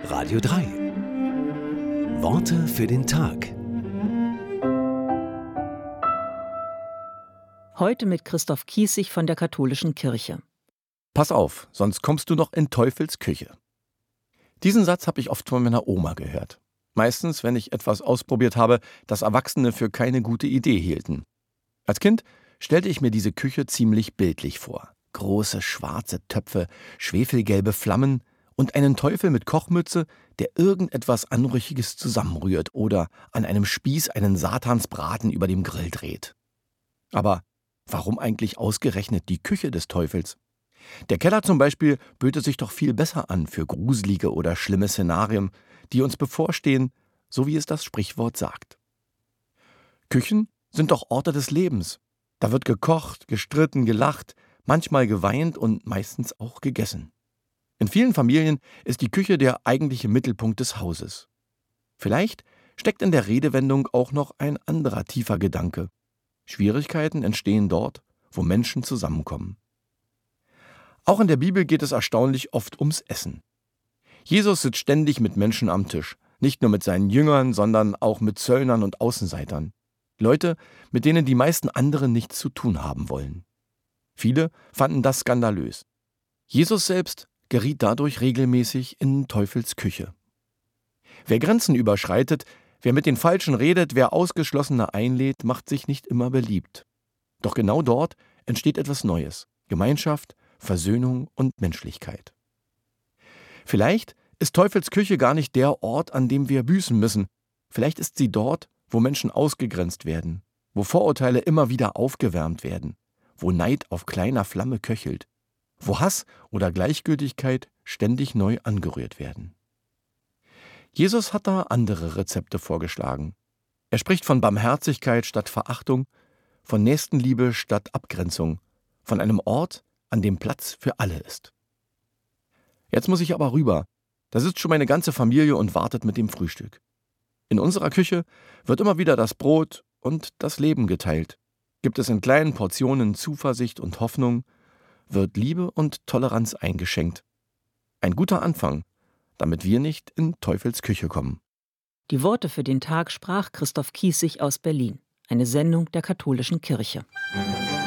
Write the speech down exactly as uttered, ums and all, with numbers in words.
Radio drei. Worte für den Tag. Heute mit Christoph Kiesig von der Katholischen Kirche. Pass auf, sonst kommst du noch in Teufels Küche. Diesen Satz habe ich oft von meiner Oma gehört. Meistens, wenn ich etwas ausprobiert habe, das Erwachsene für keine gute Idee hielten. Als Kind stellte ich mir diese Küche ziemlich bildlich vor. Große schwarze Töpfe, schwefelgelbe Flammen und einen Teufel mit Kochmütze, der irgendetwas Anrüchiges zusammenrührt oder an einem Spieß einen Satansbraten über dem Grill dreht. Aber warum eigentlich ausgerechnet die Küche des Teufels? Der Keller zum Beispiel böte sich doch viel besser an für gruselige oder schlimme Szenarien, die uns bevorstehen, so wie es das Sprichwort sagt. Küchen sind doch Orte des Lebens. Da wird gekocht, gestritten, gelacht, manchmal geweint und meistens auch gegessen. In vielen Familien ist die Küche der eigentliche Mittelpunkt des Hauses. Vielleicht steckt in der Redewendung auch noch ein anderer tiefer Gedanke. Schwierigkeiten entstehen dort, wo Menschen zusammenkommen. Auch in der Bibel geht es erstaunlich oft ums Essen. Jesus sitzt ständig mit Menschen am Tisch, nicht nur mit seinen Jüngern, sondern auch mit Zöllnern und Außenseitern. Leute, mit denen die meisten anderen nichts zu tun haben wollen. Viele fanden das skandalös. Jesus selbst geriet dadurch regelmäßig in Teufels Küche. Wer Grenzen überschreitet, wer mit den Falschen redet, wer Ausgeschlossene einlädt, macht sich nicht immer beliebt. Doch genau dort entsteht etwas Neues: Gemeinschaft, Versöhnung und Menschlichkeit. Vielleicht ist Teufels Küche gar nicht der Ort, an dem wir büßen müssen. Vielleicht ist sie dort, wo Menschen ausgegrenzt werden, wo Vorurteile immer wieder aufgewärmt werden, wo Neid auf kleiner Flamme köchelt, wo Hass oder Gleichgültigkeit ständig neu angerührt werden. Jesus hat da andere Rezepte vorgeschlagen. Er spricht von Barmherzigkeit statt Verachtung, von Nächstenliebe statt Abgrenzung, von einem Ort, an dem Platz für alle ist. Jetzt muss ich aber rüber. Da sitzt schon meine ganze Familie und wartet mit dem Frühstück. In unserer Küche wird immer wieder das Brot und das Leben geteilt. Gibt es in kleinen Portionen Zuversicht und Hoffnung, wird Liebe und Toleranz eingeschenkt. Ein guter Anfang, damit wir nicht in Teufels Küche kommen. Die Worte für den Tag sprach Christoph Kiesig aus Berlin. Eine Sendung der Katholischen Kirche.